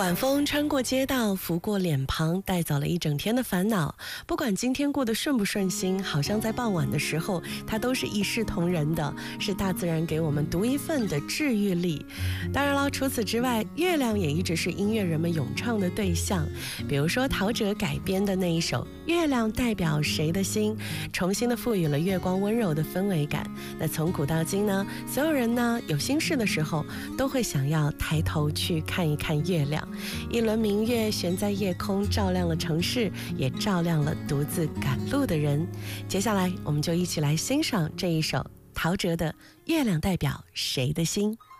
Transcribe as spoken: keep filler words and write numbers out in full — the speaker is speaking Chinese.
晚风穿过街道，拂过脸庞，带走了一整天的烦恼。不管今天过得顺不顺心，好像在傍晚的时候，它都是一视同仁的，是大自然给我们独一份的治愈力。当然了，除此之外，月亮也一直是音乐人们咏唱的对象。比如说陶喆改编的那一首《月亮代表谁的心》，重新的赋予了月光温柔的氛围感。那从古到今呢，所有人呢有心事的时候，都会想要抬头去看一看月亮。一轮明月悬在夜空，照亮了城市，也照亮了独自赶路的人。接下来我们就一起来欣赏这一首陶喆的《月亮代表谁的心》。